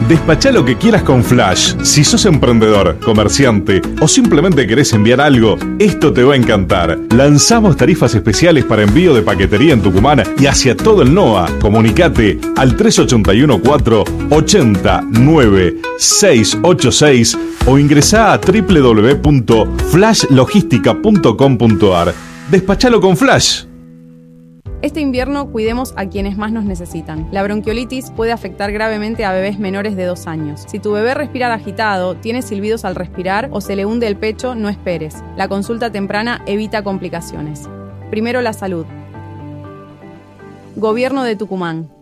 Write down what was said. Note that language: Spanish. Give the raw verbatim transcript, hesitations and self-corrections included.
Despachá lo que quieras con Flash. Si sos emprendedor, comerciante o simplemente querés enviar algo, esto te va a encantar. Lanzamos tarifas especiales para envío de paquetería en Tucumán y hacia todo el NOA. Comunicate al tres ocho uno cuatro, ocho nueve seis ocho seis o ingresá a doble u doble u doble u punto flash logística punto com punto a r. Despachalo con Flash. Este invierno cuidemos a quienes más nos necesitan. La bronquiolitis puede afectar gravemente a bebés menores de dos años. Si tu bebé respira agitado, tiene silbidos al respirar o se le hunde el pecho, no esperes. La consulta temprana evita complicaciones. Primero la salud. Gobierno de Tucumán.